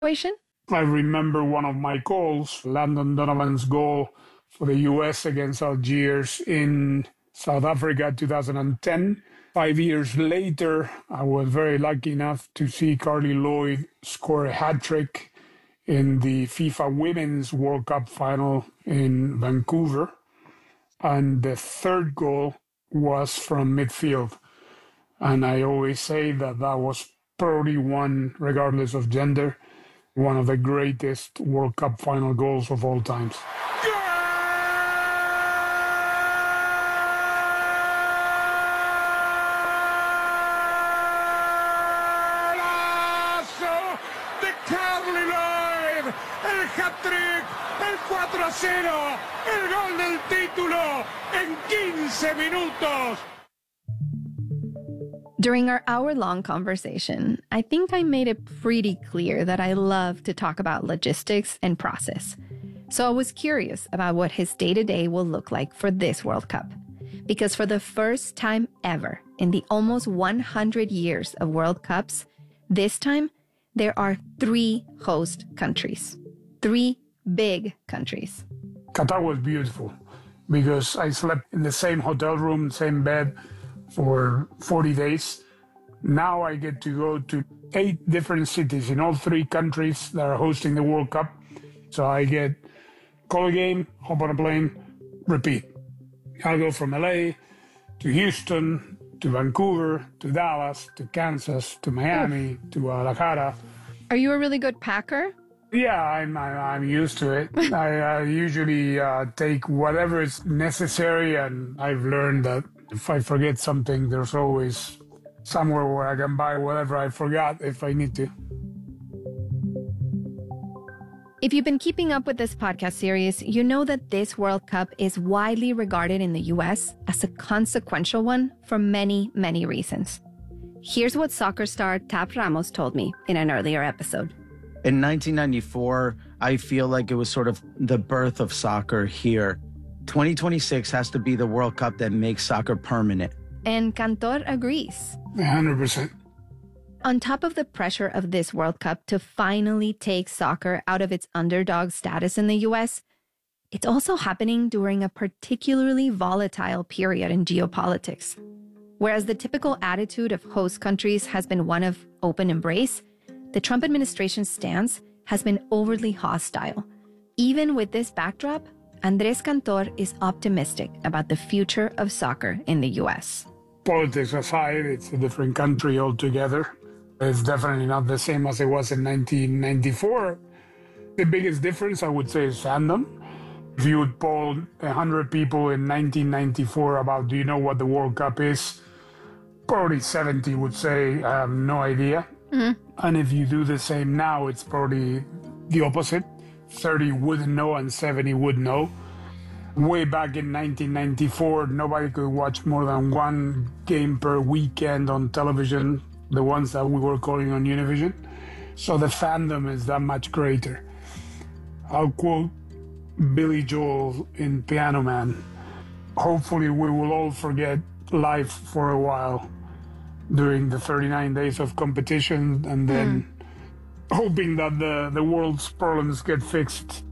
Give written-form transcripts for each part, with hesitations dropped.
situation? I remember one of my goals, Landon Donovan's goal for the U.S. against Algiers in South Africa 2010. 5 years later, I was very lucky enough to see Carly Lloyd score a hat trick in the FIFA Women's World Cup final in Vancouver. And the third goal was from midfield. And I always say that that was probably one, regardless of gender, one of the greatest World Cup final goals of all times. De Carly Lloyd, el hat-trick, el 4-0, el gol del título en 15 minutos. During our hour-long conversation, I think I made it pretty clear that I love to talk about logistics and process. So I was curious about what his day-to-day will look like for this World Cup. Because for the first time ever in the almost 100 years of World Cups, this time there are 3 host countries. 3 big countries. Qatar was beautiful because I slept in the same hotel room, same bed for 40 days. Now I get to go to 8 different cities in all 3 countries that are hosting the World Cup. So I get call a game, hop on a plane, repeat. I'll go from LA to Houston, to Vancouver, to Dallas, to Kansas, to Miami, to Guadalajara. Are you a really good packer? Yeah, I'm used to it. I usually take whatever is necessary, and I've learned that if I forget something, there's always somewhere where I can buy whatever I forgot if I need to. If you've been keeping up with this podcast series, you know that this World Cup is widely regarded in the US as a consequential one for many, many reasons. Here's what soccer star Tab Ramos told me in an earlier episode. In 1994, I feel like it was sort of the birth of soccer here. 2026 has to be the World Cup that makes soccer permanent. And Cantor agrees. 100%. On top of the pressure of this World Cup to finally take soccer out of its underdog status in the US, it's also happening during a particularly volatile period in geopolitics. Whereas the typical attitude of host countries has been one of open embrace, the Trump administration's stance has been overly hostile. Even with this backdrop, Andrés Cantor is optimistic about the future of soccer in the US. Politics aside, it's a different country altogether. It's definitely not the same as it was in 1994. The biggest difference, I would say, is fandom. If you would poll 100 people in 1994 about, do you know what the World Cup is? Probably 70 would say, I have no idea. Mm-hmm. And if you do the same now, it's probably the opposite. 30 wouldn't know and 70 would know. Way back in 1994, nobody could watch more than one game per weekend on television, the ones that we were calling on Univision. So the fandom is that much greater. I'll quote Billy Joel in Piano Man. Hopefully we will all forget life for a while during the 39 days of competition, and then hoping that the world's problems get fixed.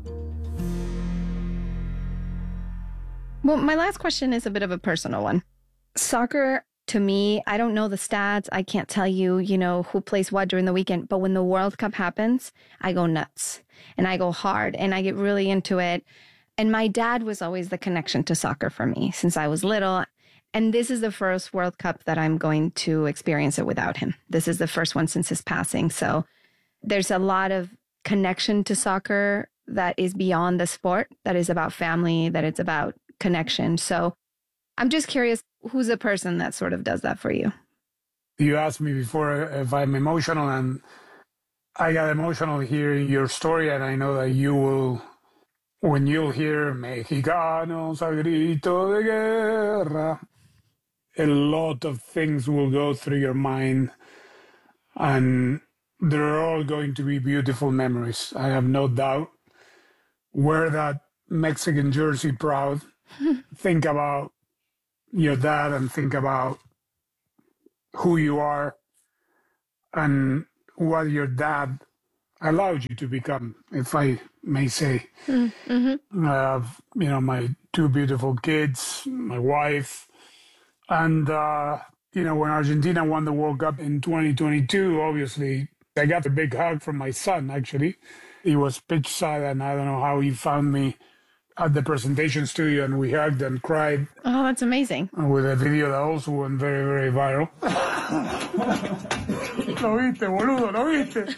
Well, my last question is a bit of a personal one. Soccer, to me, I don't know the stats. I can't tell you, who plays what during the weekend. But when the World Cup happens, I go nuts and I go hard and I get really into it. And my dad was always the connection to soccer for me since I was little. And this is the first World Cup that I'm going to experience it without him. This is the first one since his passing. So there's a lot of connection to soccer that is beyond the sport, that is about family, that it's about connection. So I'm just curious, who's the person that sort of does that for you? You asked me before if I'm emotional, and I got emotional hearing your story, and I know that you will, when you'll hear Mexicanos a grito de guerra, a lot of things will go through your mind, and they're all going to be beautiful memories. I have no doubt. Wear that Mexican jersey proud. Think about your dad and think about who you are and what your dad allowed you to become, if I may say. Mm-hmm. My two beautiful kids, my wife, and when Argentina won the World Cup in 2022, obviously I got a big hug from my son. Actually, he was pitch side, and I don't know how he found me at the presentation studio, and we hugged and cried. Oh, that's amazing. With a video that also went very, very viral. ¿Lo viste, boludo? ¿Lo viste?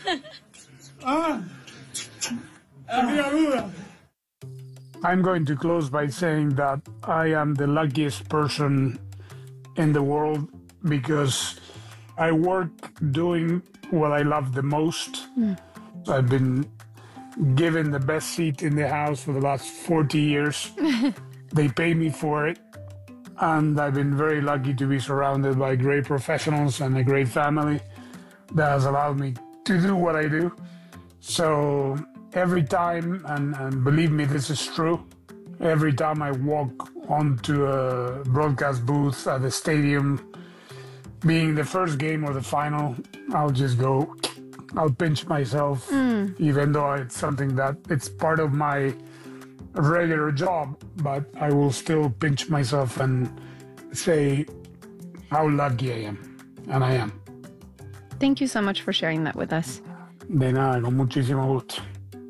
Tenía duda. I'm going to close by saying that I am the luckiest person in the world because I work doing what I love the most. I've been given the best seat in the house for the last 40 years. They pay me for it. And I've been very lucky to be surrounded by great professionals and a great family that has allowed me to do what I do. So every time, and believe me, this is true, every time I walk onto a broadcast booth at the stadium, being the first game or the final, I'll pinch myself, even though it's something that it's part of my regular job, but I will still pinch myself and say how lucky I am, and I am. Thank you so much for sharing that with us. De nada, con muchísimo gusto.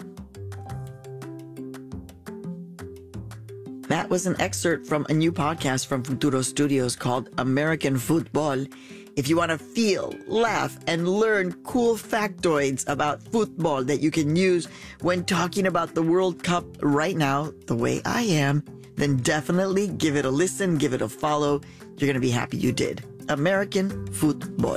That was an excerpt from a new podcast from Futuro Studios called American Football. If you want to feel, laugh, and learn cool factoids about football that you can use when talking about the World Cup right now, the way I am, then definitely give it a listen, give it a follow. You're going to be happy you did. American Football.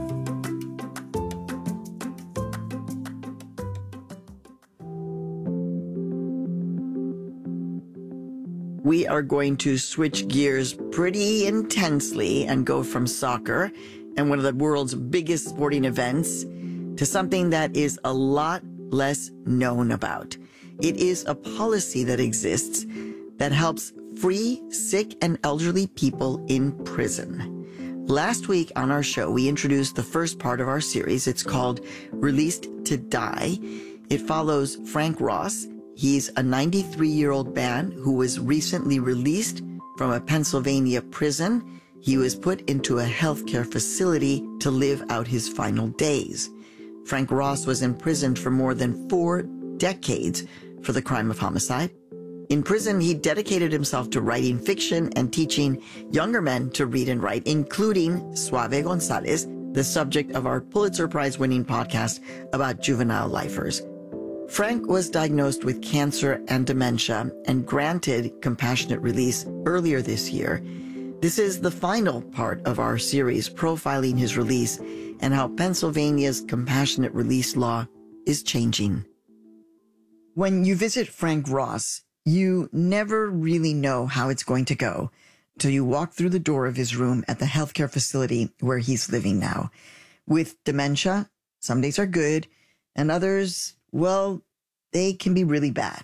We are going to switch gears pretty intensely and go from soccer and one of the world's biggest sporting events to something that is a lot less known about. It is a policy that exists that helps free sick and elderly people in prison. Last week on our show, we introduced the first part of our series. It's called Released to Die. It follows Frank Ross. He's a 93-year-old man who was recently released from a Pennsylvania prison. He was put into a healthcare facility to live out his final days. Frank Ross was imprisoned for more than 4 decades for the crime of homicide. In prison, he dedicated himself to writing fiction and teaching younger men to read and write, including Suave Gonzalez, the subject of our Pulitzer Prize-winning podcast about juvenile lifers. Frank was diagnosed with cancer and dementia and granted compassionate release earlier this year. This is the final part of our series profiling his release and how Pennsylvania's compassionate release law is changing. When you visit Frank Ross, you never really know how it's going to go until you walk through the door of his room at the healthcare facility where he's living now. With dementia, some days are good and others, well, they can be really bad.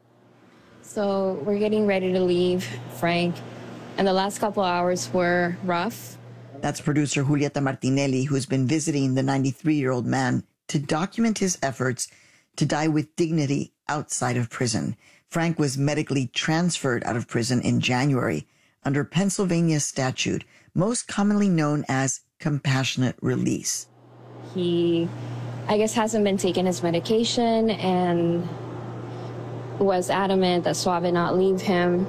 So we're getting ready to leave Frank, and the last couple hours were rough. That's producer Julieta Martinelli, who's been visiting the 93-year-old man to document his efforts to die with dignity outside of prison. Frank was medically transferred out of prison in January under Pennsylvania statute, most commonly known as compassionate release. He, I guess, hasn't been taking his medication and was adamant that Suave not leave him.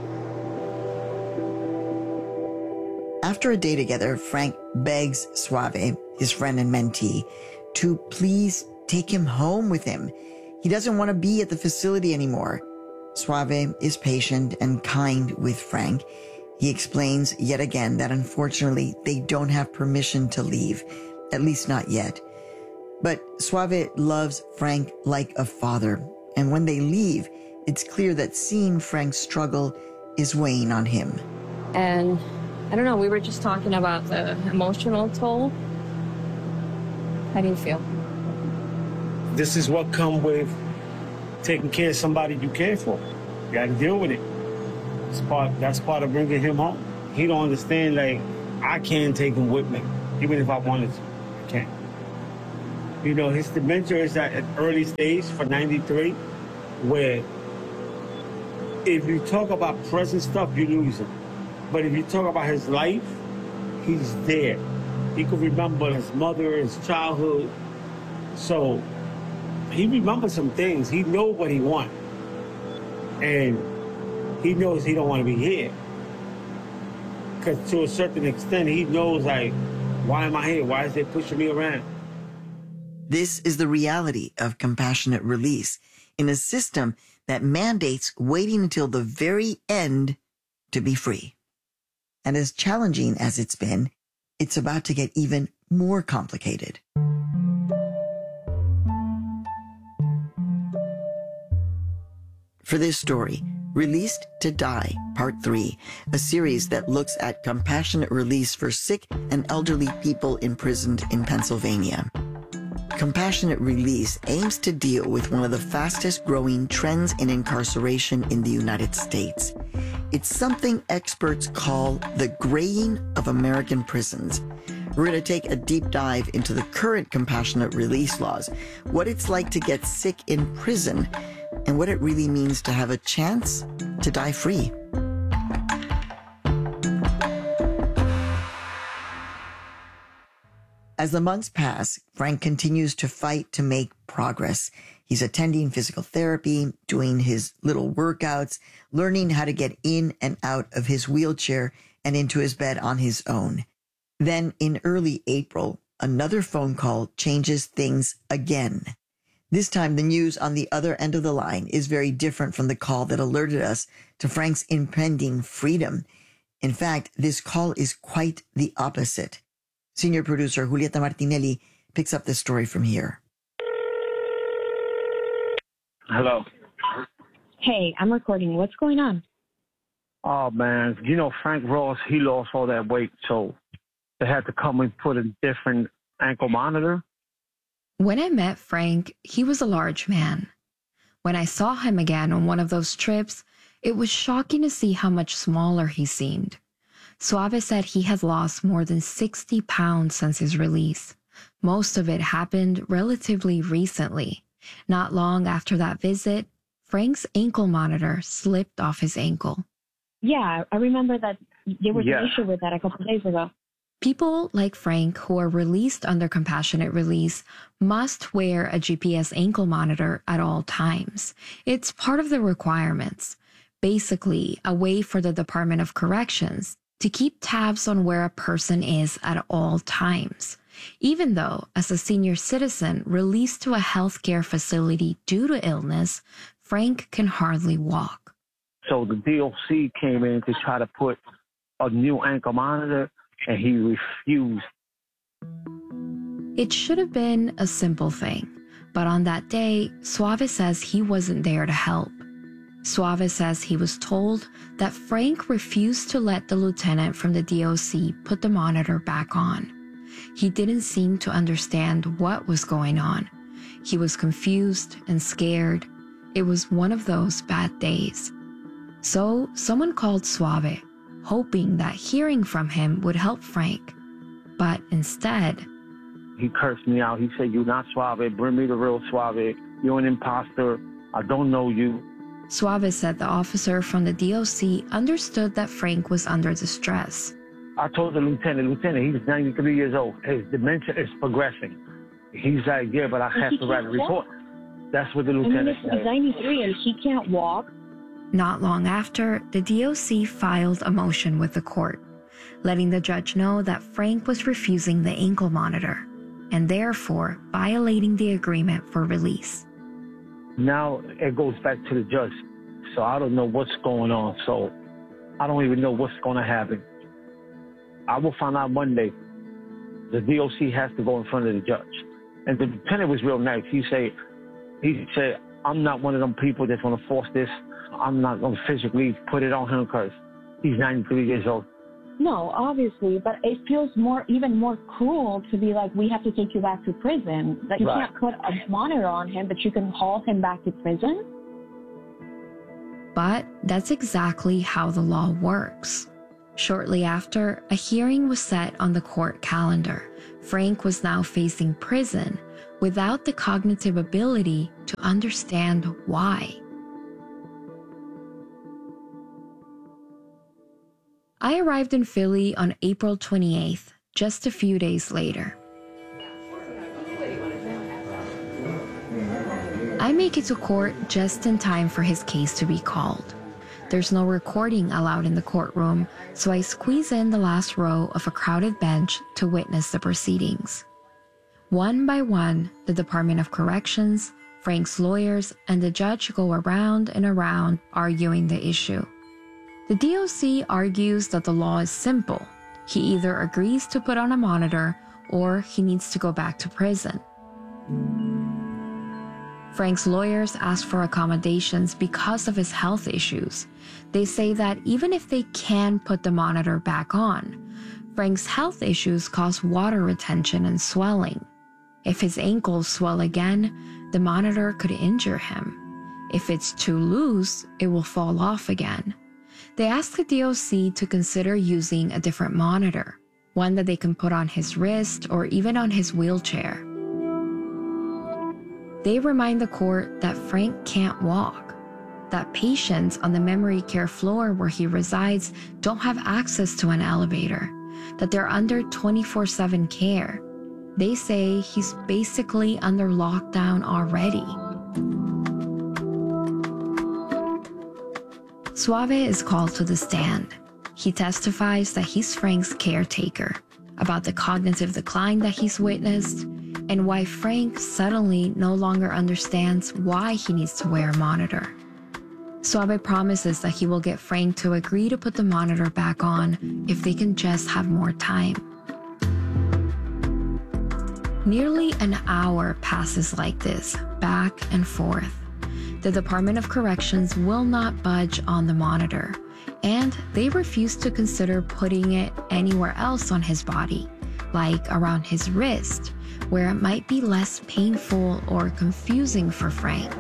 After a day together, Frank begs Suave, his friend and mentee, to please take him home with him. He doesn't want to be at the facility anymore. Suave is patient and kind with Frank. He explains yet again that unfortunately they don't have permission to leave, at least not yet. But Suave loves Frank like a father, and when they leave, it's clear that seeing Frank struggle is weighing on him. And I don't know, we were just talking about the emotional toll. How do you feel? This is what comes with taking care of somebody you care for. You got to deal with it. That's part of bringing him home. He don't understand, like, I can't take him with me, even if I wanted to. I can't. You know, his dementia is at an early stage for 93, where if you talk about present stuff, you lose him. But if you talk about his life, he's there. He could remember his mother, his childhood. So he remembers some things. He knows what he wants. And he knows he don't want to be here. Because to a certain extent, he knows, like, why am I here? Why is they pushing me around? This is the reality of compassionate release in a system that mandates waiting until the very end to be free. And as challenging as it's been, it's about to get even more complicated. For this story, Released to Die, Part 3, a series that looks at compassionate release for sick and elderly people imprisoned in Pennsylvania. Compassionate release aims to deal with one of the fastest growing trends in incarceration in the United States. It's something experts call the graying of American prisons. We're going to take a deep dive into the current compassionate release laws, what it's like to get sick in prison, and what it really means to have a chance to die free. As the months pass, Frank continues to fight to make progress. He's attending physical therapy, doing his little workouts, learning how to get in and out of his wheelchair and into his bed on his own. Then in early April, another phone call changes things again. This time, the news on the other end of the line is very different from the call that alerted us to Frank's impending freedom. In fact, this call is quite the opposite. Senior producer Julieta Martinelli picks up this story from here. Hello. Hey, I'm recording. What's going on? Oh, man. You know, Frank Ross, he lost all that weight, so they had to come and put a different ankle monitor. When I met Frank, he was a large man. When I saw him again on one of those trips, it was shocking to see how much smaller he seemed. Suave said he had lost more than 60 pounds since his release. Most of it happened relatively recently. Not long after that visit, Frank's ankle monitor slipped off his ankle. Yeah, I remember that there was an issue with that a couple of days ago. People like Frank who are released under compassionate release must wear a GPS ankle monitor at all times. It's part of the requirements. Basically, a way for the Department of Corrections to keep tabs on where a person is at all times. Even though, as a senior citizen released to a healthcare facility due to illness, Frank can hardly walk. So the DOC came in to try to put a new ankle monitor, and he refused. It should have been a simple thing, but on that day, Suave says he wasn't there to help. Suave says he was told that Frank refused to let the lieutenant from the DOC put the monitor back on. He didn't seem to understand what was going on. He was confused and scared. It was one of those bad days. So someone called Suave, hoping that hearing from him would help Frank. But instead, he cursed me out. He said, "You're not Suave. Bring me the real Suave. You're an imposter. I don't know you." Suave said the officer from the DOC understood that Frank was under distress. I told the lieutenant, he's 93 years old. His dementia is progressing. He's like, "Yeah, but I have to write a report." That's what the lieutenant said. He's 93 and he can't walk. Not long after, the DOC filed a motion with the court, letting the judge know that Frank was refusing the ankle monitor and therefore violating the agreement for release. Now it goes back to the judge. So I don't know what's going on. So I don't even know what's going to happen. I will find out Monday. The DOC has to go in front of the judge. And the lieutenant was real nice. He said, "I'm not one of them people that's going to force this. I'm not going to physically put it on him because he's 93 years old." No, obviously, but it feels even more cruel to be like, we have to take you back to prison. That you can't put a monitor on him, but you can haul him back to prison? But that's exactly how the law works. Shortly after, a hearing was set on the court calendar. Frank was now facing prison without the cognitive ability to understand why. I arrived in Philly on April 28th, just a few days later. I make it to court just in time for his case to be called. There's no recording allowed in the courtroom, so I squeeze in the last row of a crowded bench to witness the proceedings. One by one, the Department of Corrections, Frank's lawyers, and the judge go around and around arguing the issue. The DOC argues that the law is simple. He either agrees to put on a monitor or he needs to go back to prison. Frank's lawyers ask for accommodations because of his health issues. They say that even if they can put the monitor back on, Frank's health issues cause water retention and swelling. If his ankles swell again, the monitor could injure him. If it's too loose, it will fall off again. They ask the DOC to consider using a different monitor, one that they can put on his wrist or even on his wheelchair. They remind the court that Frank can't walk, that patients on the memory care floor where he resides don't have access to an elevator, that they're under 24/7 care. They say he's basically under lockdown already. Suave is called to the stand. He testifies that he's Frank's caretaker, about the cognitive decline that he's witnessed, and why Frank suddenly no longer understands why he needs to wear a monitor. Suave promises that he will get Frank to agree to put the monitor back on if they can just have more time. Nearly an hour passes like this, back and forth. The Department of Corrections will not budge on the monitor, and they refuse to consider putting it anywhere else on his body, like around his wrist, where it might be less painful or confusing for Frank.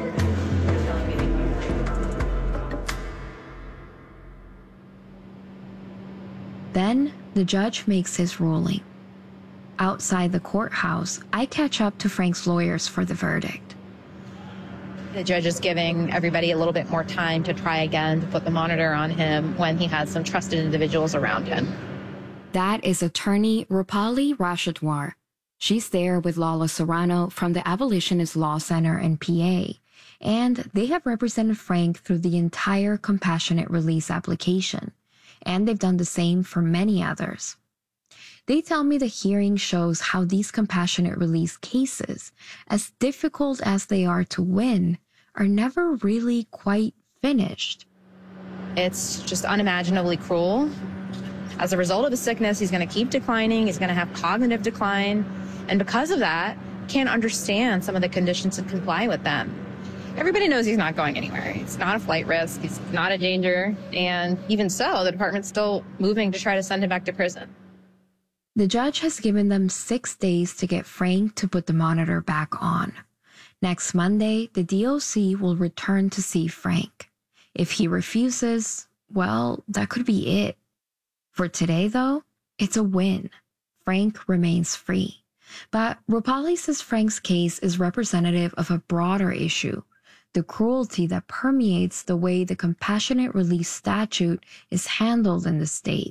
Then the judge makes his ruling. Outside the courthouse, I catch up to Frank's lawyers for the verdict. The judge is giving everybody a little bit more time to try again to put the monitor on him when he has some trusted individuals around him. That is attorney Rupali Rashidwar. She's there with Lala Serrano from the Abolitionist Law Center in PA, and they have represented Frank through the entire compassionate release application, and they've done the same for many others. They tell me the hearing shows how these compassionate release cases, as difficult as they are to win, are never really quite finished. It's just unimaginably cruel. As a result of his sickness, he's going to keep declining. He's going to have cognitive decline. And because of that, can't understand some of the conditions and comply with them. Everybody knows he's not going anywhere. He's not a flight risk. He's not a danger. And even so, the department's still moving to try to send him back to prison. The judge has given them 6 days to get Frank to put the monitor back on. Next Monday, the DOC will return to see Frank. If he refuses, well, that could be it. For today, though, it's a win. Frank remains free. But Rupali says Frank's case is representative of a broader issue, the cruelty that permeates the way the compassionate release statute is handled in the state.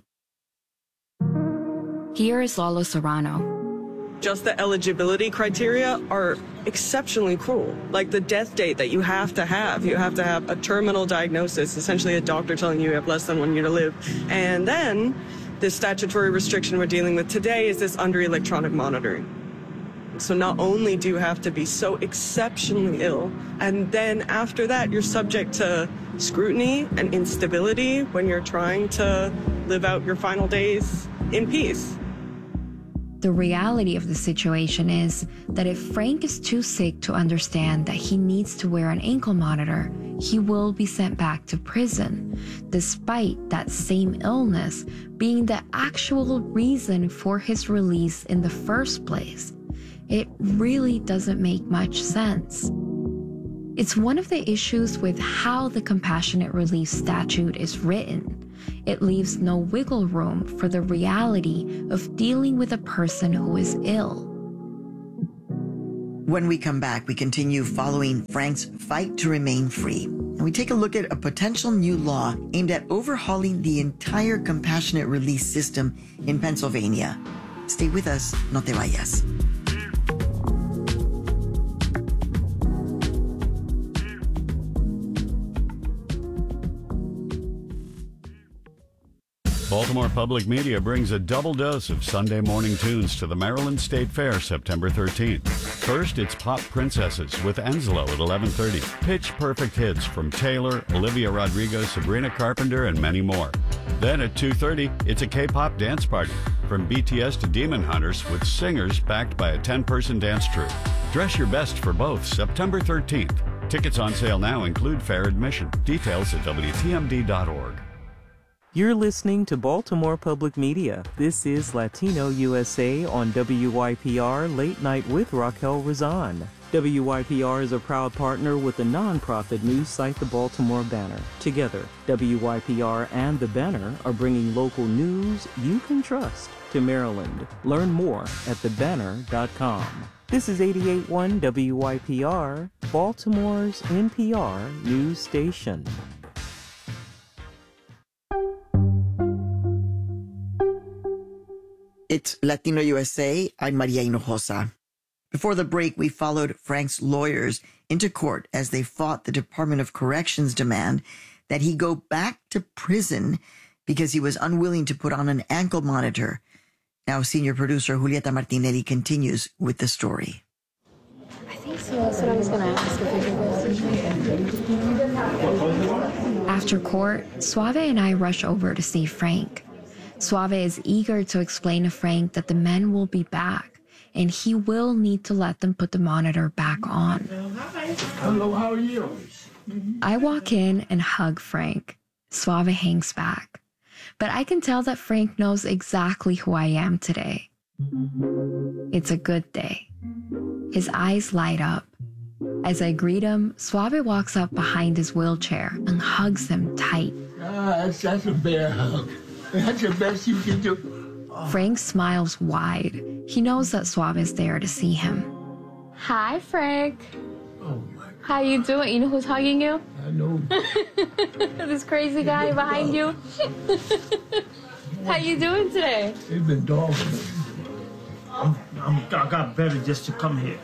Here is Lala Serrano. Just the eligibility criteria are exceptionally cruel. Like the death date that you have to have a terminal diagnosis, essentially a doctor telling you have less than 1 year to live. And then the statutory restriction we're dealing with today is this under electronic monitoring. So not only do you have to be so exceptionally ill, and then after that, you're subject to scrutiny and instability when you're trying to live out your final days in peace. The reality of the situation is that if Frank is too sick to understand that he needs to wear an ankle monitor, he will be sent back to prison, despite that same illness being the actual reason for his release in the first place. It really doesn't make much sense. It's one of the issues with how the compassionate release statute is written. it leaves no wiggle room for the reality of dealing with a person who is ill. When we come back, we continue following Frank's fight to remain free. And we take a look at a potential new law aimed at overhauling the entire compassionate release system in Pennsylvania. Stay with us, no te vayas. Baltimore Public Media brings a double dose of Sunday morning tunes to the Maryland State Fair September 13th. First, it's Pop Princesses with Enslow at 11:30. Pitch Perfect hits from Taylor, Olivia Rodrigo, Sabrina Carpenter, and many more. Then at 2:30, it's a K-pop dance party from BTS to Demon Hunters with singers backed by a 10-person dance troupe. Dress your best for both September 13th. Tickets on sale now include fair admission. Details at WTMD.org. You're listening to Baltimore Public Media. This is Latino USA on WYPR Late Night with Raquel Razan. WYPR is a proud partner with the nonprofit news site The Baltimore Banner. Together, WYPR and The Banner are bringing local news you can trust to Maryland. Learn more at thebanner.com. This is 88.1 WYPR, Baltimore's NPR news station. It's Latino USA. I'm Maria Hinojosa. Before the break, we followed Frank's lawyers into court as they fought the Department of Corrections' demand that he go back to prison because he was unwilling to put on an ankle monitor. Now, senior producer Julieta Martinelli continues with the story. I think so. That's what I was going to ask. After court, Suave and I rush over to see Frank. Suave is eager to explain to Frank that the men will be back, and he will need to let them put the monitor back on. Hello, how are you? I walk in and hug Frank. Suave hangs back. But I can tell that Frank knows exactly who I am today. It's a good day. His eyes light up. As I greet him, Suave walks up behind his wheelchair and hugs him tight. That's a bear hug. That's the best you can do. Frank smiles wide. He knows that Suave is there to see him. Hi, Frank. Oh, my. How you doing? You know who's hugging you? I know. This crazy guy behind you. How you doing today? They've been dogging me. I got better just to come here.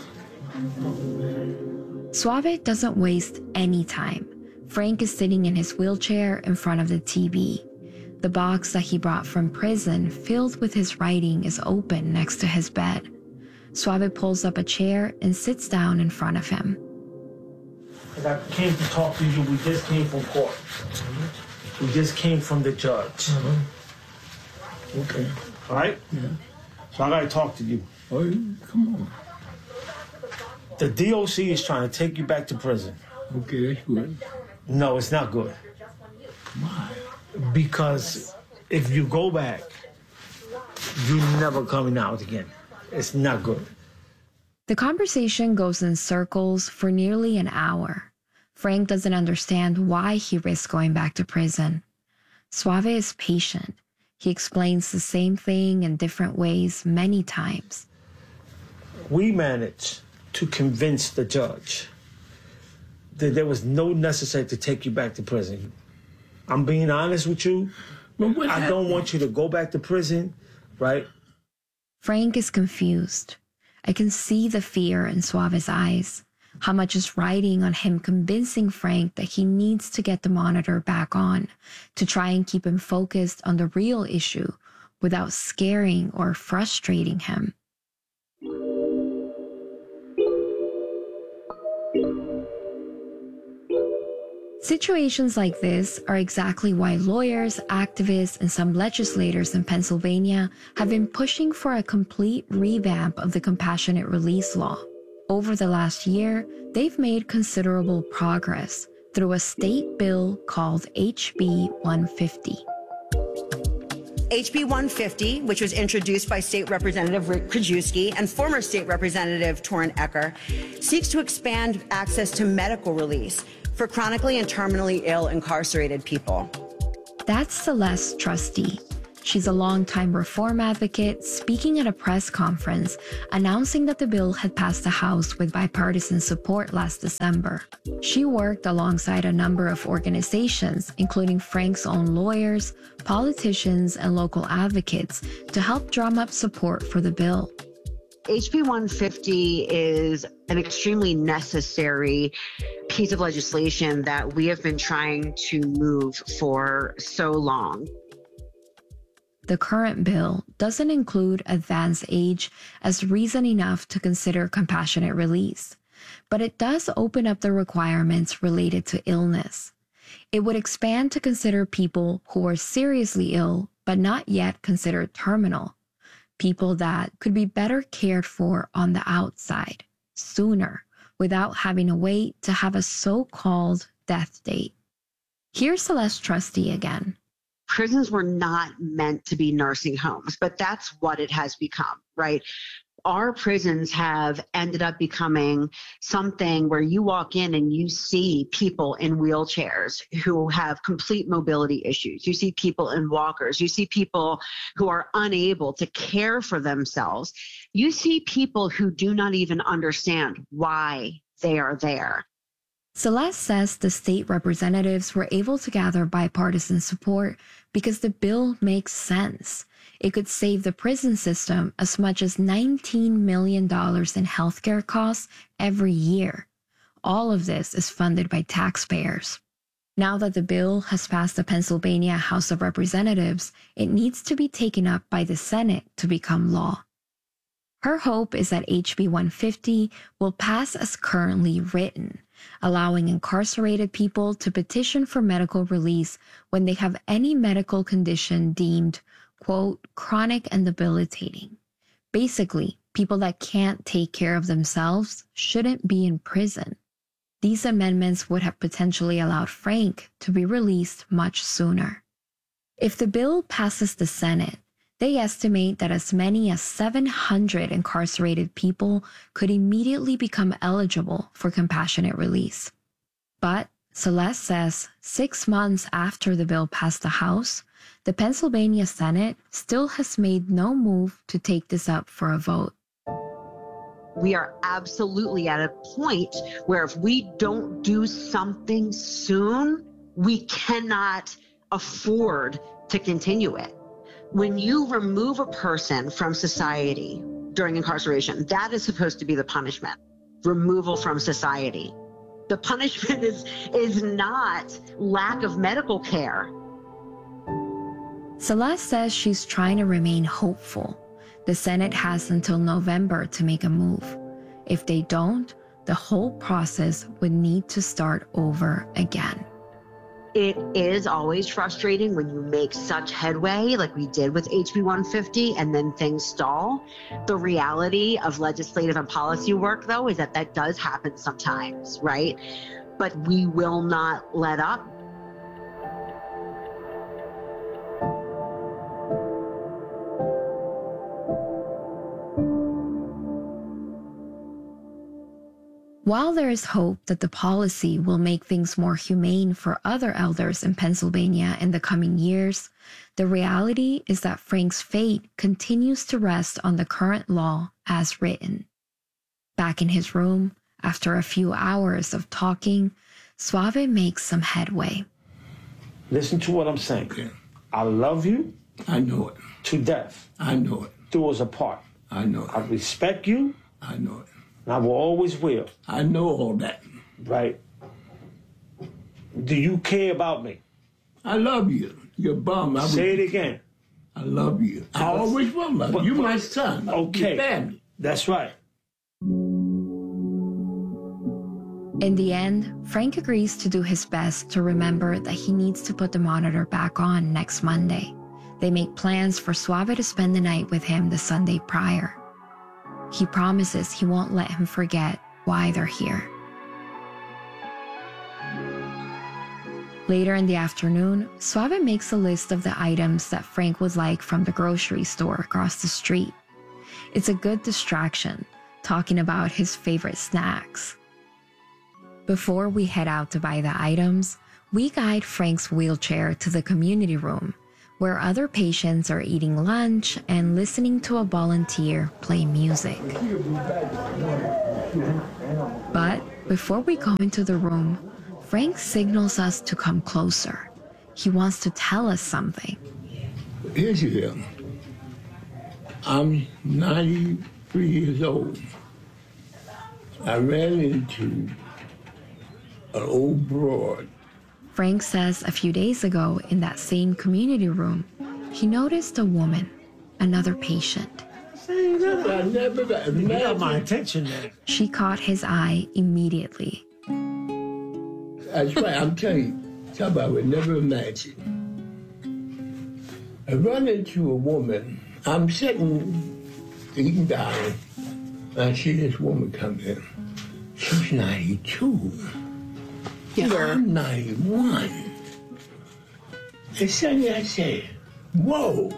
Suave doesn't waste any time. Frank is sitting in his wheelchair in front of the TV. The box that he brought from prison, filled with his writing, is open next to his bed. Suave pulls up a chair and sits down in front of him. I came to talk to you. We just came from court. We just came from the judge. Okay. All right? Yeah. So I got to talk to you. Oh, come on. The DOC is trying to take you back to prison. Okay, that's good. No, it's not good. Why? Because if you go back, you're never coming out again. It's not good. The conversation goes in circles for nearly an hour. Frank doesn't understand why he risks going back to prison. Suave is patient. He explains the same thing in different ways many times. We managed to convince the judge that there was no necessity to take you back to prison. I'm being honest with you. I don't want you to go back to prison, right? Frank is confused. I can see the fear in Suave's eyes. How much is riding on him convincing Frank that he needs to get the monitor back on to try and keep him focused on the real issue without scaring or frustrating him. Situations like this are exactly why lawyers, activists, and some legislators in Pennsylvania have been pushing for a complete revamp of the compassionate release law. Over the last year, they've made considerable progress through a state bill called HB 150. HB 150, which was introduced by State Representative Rick Krajewski and former State Representative Torrin Ecker, seeks to expand access to medical release for chronically and terminally ill incarcerated people. That's Celeste Trustee. She's a longtime reform advocate speaking at a press conference announcing that the bill had passed the House with bipartisan support last December. She worked alongside a number of organizations, including Frank's own lawyers, politicians, and local advocates, to help drum up support for the bill. HB 150 is an extremely necessary piece of legislation that we have been trying to move for so long. The current bill doesn't include advanced age as reason enough to consider compassionate release, but it does open up the requirements related to illness. It would expand to consider people who are seriously ill but not yet considered terminal, people that could be better cared for on the outside, sooner, without having to wait to have a so-called death date. Here's Celeste Trustee again. Prisons were not meant to be nursing homes, but that's what it has become, right? Our prisons have ended up becoming something where you walk in and you see people in wheelchairs who have complete mobility issues. You see people in walkers. You see people who are unable to care for themselves. You see people who do not even understand why they are there. Celeste says the state representatives were able to gather bipartisan support because the bill makes sense. It could save the prison system as much as $19 million in healthcare costs every year. All of this is funded by taxpayers. Now that the bill has passed the Pennsylvania House of Representatives, it needs to be taken up by the Senate to become law. Her hope is that HB 150 will pass as currently written, allowing incarcerated people to petition for medical release when they have any medical condition deemed, quote, chronic and debilitating. Basically, people that can't take care of themselves shouldn't be in prison. These amendments would have potentially allowed Frank to be released much sooner. If the bill passes the Senate, they estimate that as many as 700 incarcerated people could immediately become eligible for compassionate release. But Celeste says 6 months after the bill passed the House, the Pennsylvania Senate still has made no move to take this up for a vote. We are absolutely at a point where if we don't do something soon, we cannot afford to continue it. When you remove a person from society during incarceration, that is supposed to be the punishment, removal from society. The punishment is not lack of medical care. Celeste says she's trying to remain hopeful. The Senate has until November to make a move. If they don't, the whole process would need to start over again. It is always frustrating when you make such headway like we did with HB 150 and then things stall. The reality of legislative and policy work, though, is that that does happen sometimes, right? But we will not let up. While there is hope that the policy will make things more humane for other elders in Pennsylvania in the coming years, the reality is that Frank's fate continues to rest on the current law as written. Back in his room, after a few hours of talking, Suave makes some headway. Listen to what I'm saying. Okay. I love you. I know it. To death. I know it. Do us apart. I know it. I respect you. I know it. And I will always will. I know all that. Right. Do you care about me? I love you. You're a bum. Say it again. I love you. I always will love you. You're my son. Okay. Your family. That's right. In the end, Frank agrees to do his best to remember that he needs to put the monitor back on next Monday. They make plans for Suave to spend the night with him the Sunday prior. He promises he won't let him forget why they're here. Later in the afternoon, Suave makes a list of the items that Frank would like from the grocery store across the street. It's a good distraction, talking about his favorite snacks. Before we head out to buy the items, We guide Frank's wheelchair to the community room, where other patients are eating lunch and listening to a volunteer play music. But before we go into the room, Frank signals us to come closer. He wants to tell us something. Here's here. I'm 93 years old. I ran into an old broad. Frank says a few days ago in that same community room, he noticed a woman, another patient. I never You got my attention there. She caught his eye immediately. That's right, I'm telling you, something I would never imagine. I run into a woman. I'm sitting, eating down, and I see this woman come in. She's 92. Yeah. I'm 91. And suddenly I said, whoa.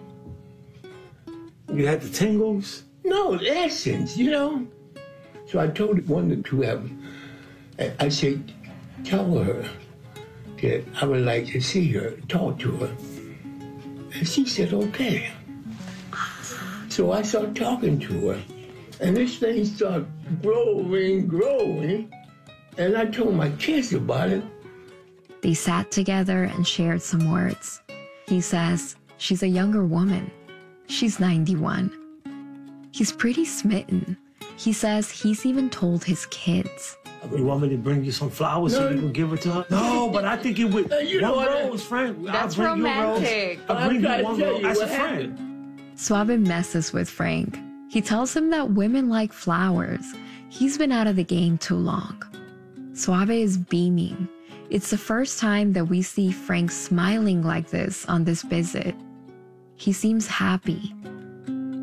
You had the tingles? No, essence, you know? So I told one of the two of them, I said, tell her that I would like to see her, talk to her. And she said, okay. So I started talking to her, and this thing started growing, and I told my kids about it. They sat together and shared some words. He says she's a younger woman. She's 91. He's pretty smitten. He says he's even told his kids. You want me to bring you some flowers so you can give it to her? No, but I think it would. One rose, friend. That's I'll bring romantic. You a rose. I'll bring you one rose as a friend. Suave messes with Frank. He tells him that women like flowers. He's been out of the game too long. Suave is beaming. It's the first time that we see Frank smiling like this on this visit. He seems happy.